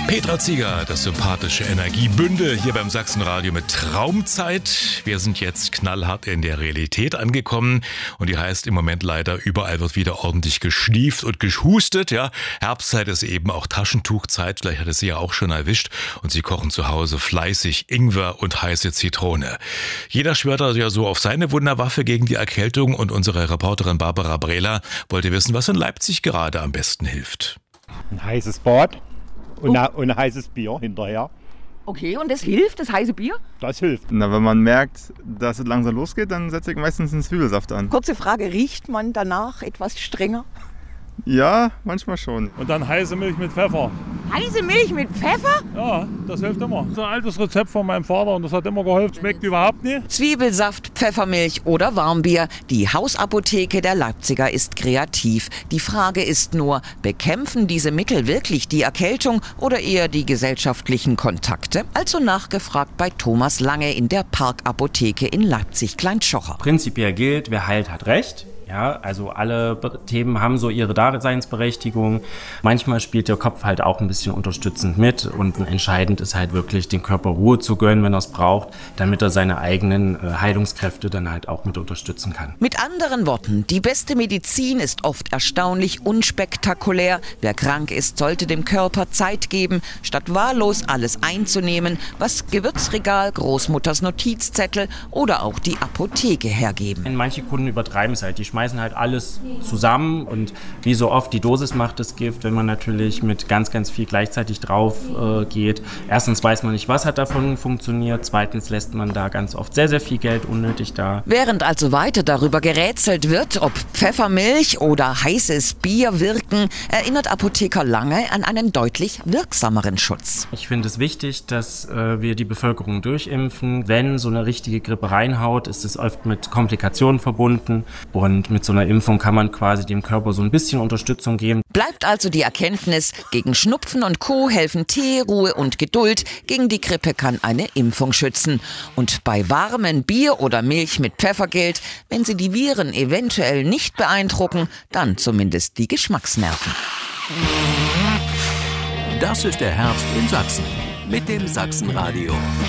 Petra Zieger, das sympathische Energiebündel hier beim Sachsenradio mit Traumzeit. Wir sind jetzt knallhart in der Realität angekommen und die heißt im Moment leider, überall wird wieder ordentlich geschnieft und gehustet. Ja, Herbstzeit ist eben auch Taschentuchzeit, vielleicht hat es Sie ja auch schon erwischt und Sie kochen zu Hause fleißig Ingwer und heiße Zitrone. Jeder schwört also ja so auf seine Wunderwaffe gegen die Erkältung und unsere Reporterin Barbara Brehler wollte wissen, was in Leipzig gerade am besten hilft. Ein heißes Bad. Und ein heißes Bier hinterher. Okay, und das hilft, das heiße Bier? Das hilft. Na, wenn man merkt, dass es langsam losgeht, dann setze ich meistens einen Zwiebelsaft an. Kurze Frage, riecht man danach etwas strenger? Ja, manchmal schon. Und dann heiße Milch mit Pfeffer. Heiße Milch mit Pfeffer? Ja, das hilft immer. Das ist ein altes Rezept von meinem Vater und das hat immer geholfen. Schmeckt überhaupt nicht. Zwiebelsaft, Pfeffermilch oder Warmbier. Die Hausapotheke der Leipziger ist kreativ. Die Frage ist nur, bekämpfen diese Mittel wirklich die Erkältung oder eher die gesellschaftlichen Kontakte? Also nachgefragt bei Thomas Lange in der Parkapotheke in Leipzig-Kleintschocher. Prinzipiell gilt, wer heilt, hat Recht. Ja, also alle Themen haben so ihre Daseinsberechtigung. Manchmal spielt der Kopf halt auch ein bisschen unterstützend mit und entscheidend ist halt wirklich, dem Körper Ruhe zu gönnen, wenn er es braucht, damit er seine eigenen Heilungskräfte dann halt auch mit unterstützen kann. Mit anderen Worten, die beste Medizin ist oft erstaunlich unspektakulär. Wer krank ist, sollte dem Körper Zeit geben, statt wahllos alles einzunehmen, was Gewürzregal, Großmutters Notizzettel oder auch die Apotheke hergeben. Manche Kunden übertreiben es halt, die schmeißen halt alles zusammen und wie so oft, die Dosis macht das Gift, wenn man natürlich mit ganz, ganz viel gleichzeitig drauf geht. Erstens weiß man nicht, was hat davon funktioniert, zweitens lässt man da ganz oft sehr, sehr viel Geld unnötig da. Während also weiter darüber gerätselt wird, ob Pfeffermilch oder heißes Bier wirken, erinnert Apotheker Lange an einen deutlich wirksameren Schutz. Ich finde es wichtig, dass wir die Bevölkerung durchimpfen. Wenn so eine richtige Grippe reinhaut, ist es oft mit Komplikationen verbunden und mit so einer Impfung kann man quasi dem Körper so ein bisschen Unterstützung geben. Bleibt also die Erkenntnis, gegen Schnupfen und Co. helfen Tee, Ruhe und Geduld. Gegen die Grippe kann eine Impfung schützen. Und bei warmem Bier oder Milch mit Pfeffer gilt, wenn sie die Viren eventuell nicht beeindrucken, dann zumindest die Geschmacksnerven. Das ist der Herbst in Sachsen mit dem Sachsenradio.